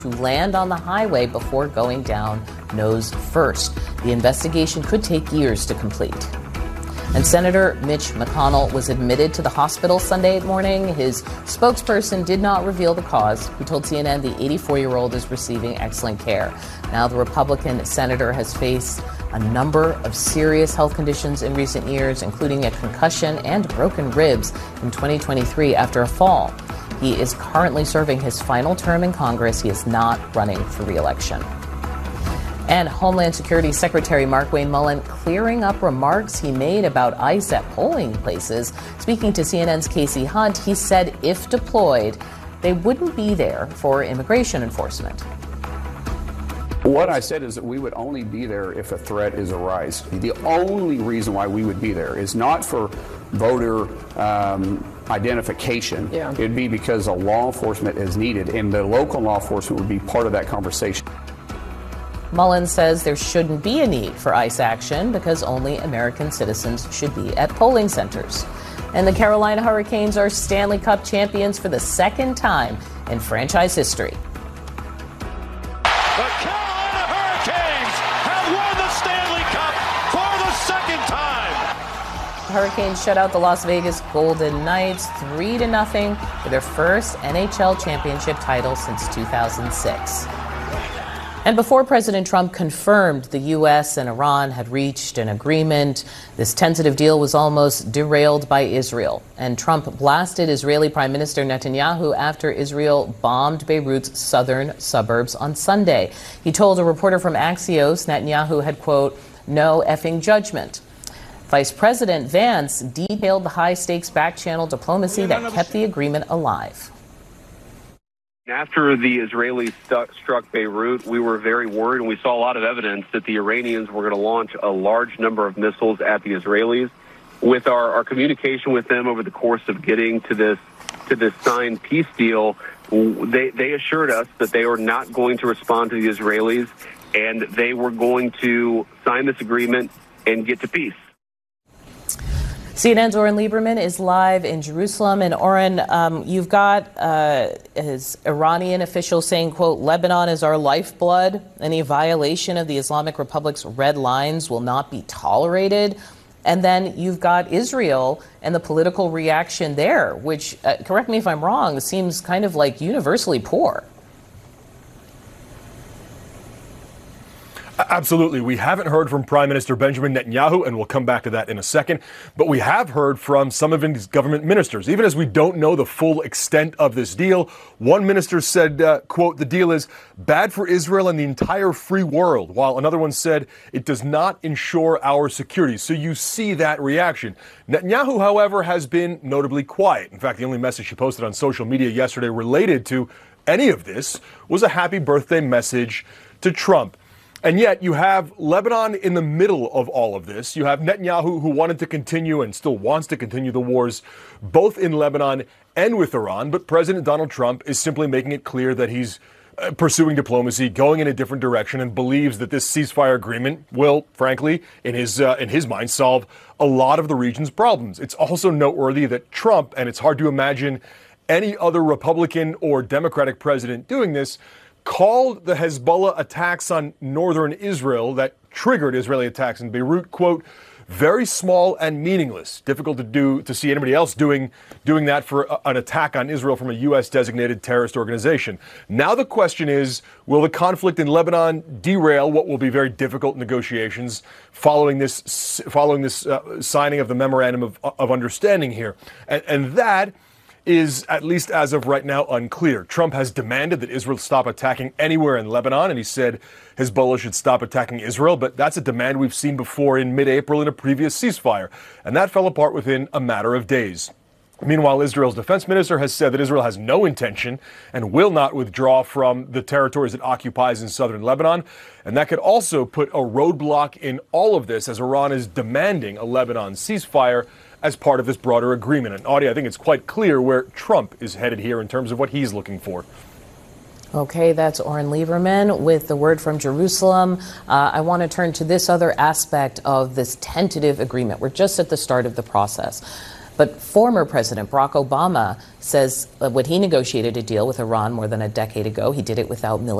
to land on the highway before going down nose first. The investigation could take years to complete. And Senator Mitch McConnell was admitted to the hospital Sunday morning. His spokesperson did not reveal the cause. He told CNN the 84-year-old is receiving excellent care. Now, the Republican senator has faced a number of serious health conditions in recent years, including a concussion and broken ribs in 2023 after a fall. He is currently serving his final term in Congress. He is not running for re-election. And Homeland Security Secretary Markwayne Mullin clearing up remarks he made about ICE at polling places. Speaking to CNN's Casey Hunt, he said if deployed, they wouldn't be there for immigration enforcement. What I said is that we would only be there if a threat is arise. The only reason why we would be there is not for voter identification. It'd be because a law enforcement is needed, and the local law enforcement would be part of that conversation. Mullin says there shouldn't be a need for ICE action because only American citizens should be at polling centers. And the Carolina Hurricanes are Stanley Cup champions for the second time in franchise history. The Carolina Hurricanes have won the Stanley Cup for the second time. The Hurricanes shut out the Las Vegas Golden Knights 3-0 for their first NHL championship title since 2006. And before President Trump confirmed the U.S. and Iran had reached an agreement, this tentative deal was almost derailed by Israel. And Trump blasted Israeli Prime Minister Netanyahu after Israel bombed Beirut's southern suburbs on Sunday. He told a reporter from Axios Netanyahu had, quote, no effing judgment. Vice President Vance detailed the high-stakes back-channel diplomacy that kept the agreement alive. After the Israelis struck Beirut, we were very worried, and we saw a lot of evidence that the Iranians were going to launch a large number of missiles at the Israelis. With our communication with them over the course of getting to this signed peace deal, they assured us that they were not going to respond to the Israelis, and they were going to sign this agreement and get to peace. CNN's Oren Lieberman is live in Jerusalem. And Oren, you've got his Iranian official saying, quote, Lebanon is our lifeblood. Any violation of the Islamic Republic's red lines will not be tolerated. And then you've got Israel and the political reaction there, which, correct me if I'm wrong, seems kind of like universally poor. Absolutely. We haven't heard from Prime Minister Benjamin Netanyahu, and we'll come back to that in a second. But we have heard from some of his government ministers. Even as we don't know the full extent of this deal, one minister said, quote, the deal is bad for Israel and the entire free world, while another one said it does not ensure our security. So you see that reaction. Netanyahu, however, has been notably quiet. In fact, the only message she posted on social media yesterday related to any of this was a happy birthday message to Trump. And yet you have Lebanon in the middle of all of this. You have Netanyahu, who wanted to continue and still wants to continue the wars both in Lebanon and with Iran. But President Donald Trump is simply making it clear that he's pursuing diplomacy, going in a different direction, and believes that this ceasefire agreement will, frankly, in his mind, solve a lot of the region's problems. It's also noteworthy that Trump, and it's hard to imagine any other Republican or Democratic president doing this, called the Hezbollah attacks on northern Israel that triggered Israeli attacks in Beirut, quote, very small and meaningless. Difficult to see anybody else doing that for an attack on Israel from a U.S. designated terrorist organization. Now the question is, will the conflict in Lebanon derail what will be very difficult negotiations following this signing of the memorandum of understanding here? And that is, at least as of right now, unclear. Trump has demanded that Israel stop attacking anywhere in Lebanon, and he said Hezbollah should stop attacking Israel, but that's a demand we've seen before in mid-April in a previous ceasefire, and that fell apart within a matter of days. Meanwhile, Israel's defense minister has said that Israel has no intention and will not withdraw from the territories it occupies in southern Lebanon, and that could also put a roadblock in all of this as Iran is demanding a Lebanon ceasefire as part of this broader agreement. And Audie, I think it's quite clear where Trump is headed here in terms of what he's looking for. Okay, that's Oren Lieberman with the word from Jerusalem. I want to turn to this other aspect of this tentative agreement. We're just at the start of the process. But former President Barack Obama says when he negotiated a deal with Iran more than a decade ago, he did it without military